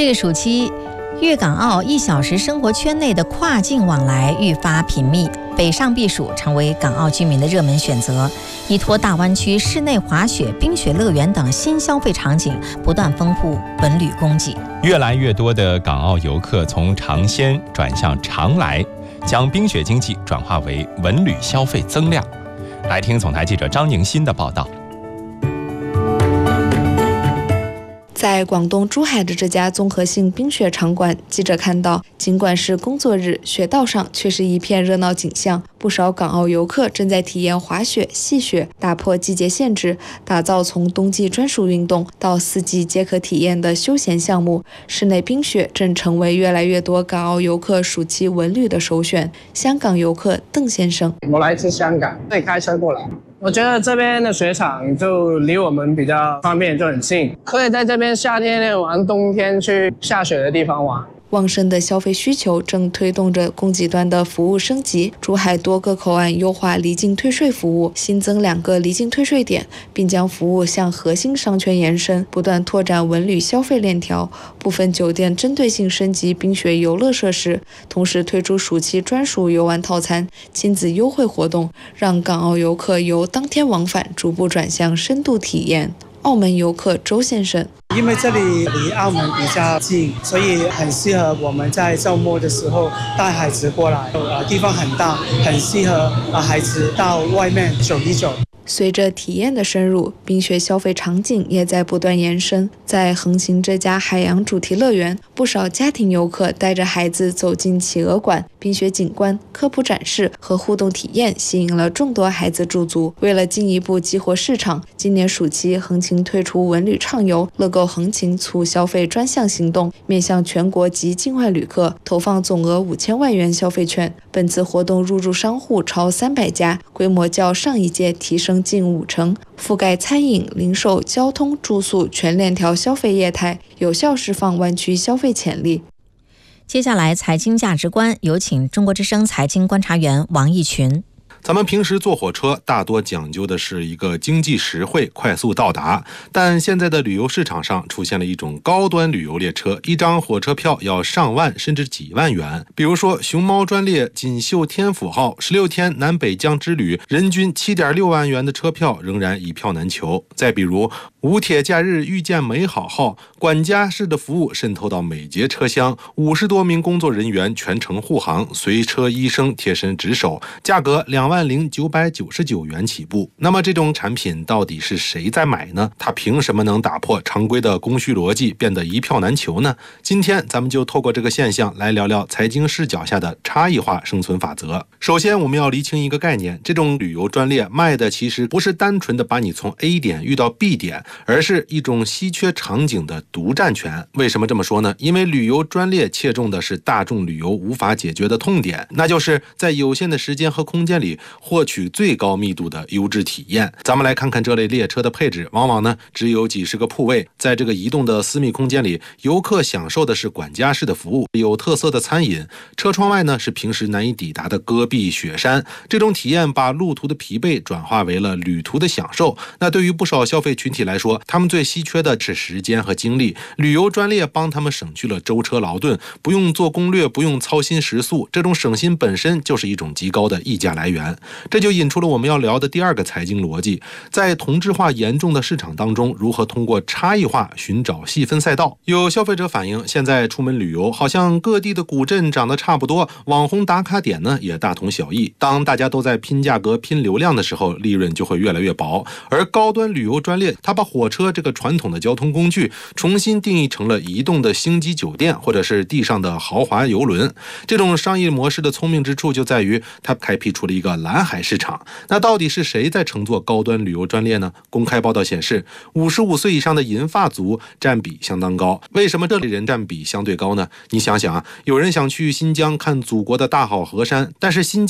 这个暑期，粤港澳1小时生活圈内的跨境往来愈发频密，北上避暑成为港澳居民的热门选择。依托大湾区室内滑雪、冰雪乐园等新消费场景，不断丰富文旅供给。 越来越多的港澳游客从尝鲜转向常来，将冰雪经济转化为文旅消费增量。来听总台记者张宁新的报道。 在广东珠海的这家综合性冰雪场馆，记者看到，尽管是工作日，雪道上却是一片热闹景象。不少港澳游客正在体验滑雪、戏雪，打破季节限制，打造从冬季专属运动到4季皆可体验的休闲项目。室内冰雪正成为越来越多港澳游客暑期文旅的首选。香港游客邓先生： 我来自香港，可以开车过来。我觉得这边的雪场就离我们比较方便，就很近，可以在这边夏天玩，冬天去下雪的地方玩。 旺盛的消费需求正推动着供给端的服务升级。珠海多个口岸优化离境退税服务，新增2个离境退税点，并将服务向核心商圈延伸，不断拓展文旅消费链条。部分酒店针对性升级冰雪游乐设施，同时推出暑期专属游玩套餐、亲子优惠活动，让港澳游客由当天往返逐步转向深度体验。澳门游客周先生： 因为这里离澳门比较近，所以很适合我们在周末的时候带孩子过来。地方很大，很适合孩子到外面走一走。 随着体验的深入，冰雪消费场景也在不断延伸。在横琴这家海洋主题乐园，不少家庭游客带着孩子走进企鹅馆，冰雪景观、科普展示和互动体验吸引了众多孩子驻足。为了进一步激活市场，今年暑期横琴推出文旅畅游、乐购横琴促消费专项行动，面向全国及境外旅客投放总额5000万元消费券。本次活动入驻商户超300家，规模较上一届提升近50%，覆盖餐饮、零售、交通、住宿全链条消费业态，有效释放湾区消费潜力。 接下来，财经价值观，有请中国之声财经观察员王毅群。 咱们平时坐火车大多讲究的是一个经济实惠、快速到达，但现在的旅游市场上出现了一种高端旅游列车，一张火车票要上万甚至几万元。比如说熊猫专列锦绣天府号16天南北疆之旅，人均7.6万元的车票仍然一票难求。再比如无铁假日遇见美好号，管家式的服务渗透到每节车厢，50多名工作人员全程护航，随车医生贴身值守，价格20999元起步。那么这种产品到底是谁在买呢？它凭什么能打破常规的供需逻辑，变得一票难求呢？今天咱们就透过这个现象来聊聊财经视角下的差异化生存法则。首先我们要厘清一个概念，这种旅游专列卖的其实不是单纯的把你从 A 点遇到 B 点，而是一种稀缺场景的独占权。为什么这么说呢？因为旅游专列切中的是大众旅游无法解决的痛点，那就是在有限的时间和空间里获取最高密度的优质体验。咱们来看看这类列车的配置，往往呢只有几十个铺位，在这个移动的私密空间里，游客享受的是管家式的服务，有特色的餐饮，车窗外呢是平时难以抵达的戈壁雪山。这种体验把路途的疲惫转化为了旅途的享受。那对于不少消费群体来说，他们最稀缺的是时间和精力，旅游专列帮他们省去了舟车劳顿，不用做攻略，不用操心食宿，这种省心本身就是一种极高的溢价来源。这就引出了我们要聊的第二个财经逻辑，在同质化严重的市场当中，如何通过差异化寻找细分赛道。有消费者反映，现在出门旅游好像各地的古镇长得差不多，网红打卡点呢也大同小异。当大家都在拼价格、拼流量的时候，利润就会越来越薄。而高端旅游专列，它把火车这个传统的交通工具重新定义成了移动的星级酒店，或者是地上的豪华游轮。这种商业模式的聪明之处就在于，它开辟出了一个蓝海市场。那到底是谁在乘坐高端旅游专列呢？公开报道显示，55岁以上的银发族占比相当高。为什么这类人占比相对高呢？你想想啊，有人想去新疆看祖国的大好河山，但是新疆